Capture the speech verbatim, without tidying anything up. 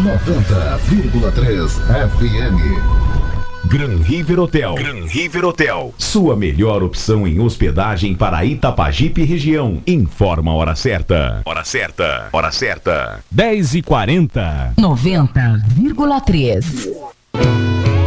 noventa vírgula três F M. Gran River Hotel. Gran River Hotel. Sua melhor opção em hospedagem para Itapajipe e região. Informa a hora certa. Hora certa. Hora certa. dez e quarenta. noventa vírgula três.